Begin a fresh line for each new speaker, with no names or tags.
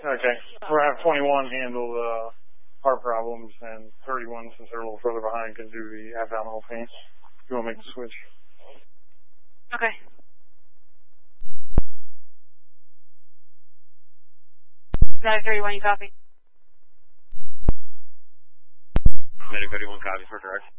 Okay. We'll have 21 handle the heart problems, and 31, since they're a little further behind, can do the abdominal pain. You want to make the switch?
Okay. Medic 31, you copy?
Medic 31, copy for direct.